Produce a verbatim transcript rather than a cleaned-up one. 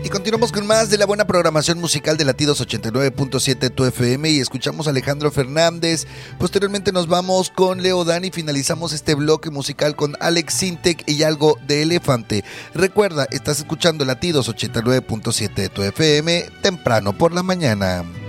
Y continuamos con más de la buena programación musical de Latidos ochenta y nueve punto siete tu F M y escuchamos a Alejandro Fernández. Posteriormente nos vamos con Leo Dan y finalizamos este bloque musical con Alex Sintek y algo de Elefante. Recuerda, estás escuchando Latidos ochenta y nueve punto siete de tu F M temprano por la mañana.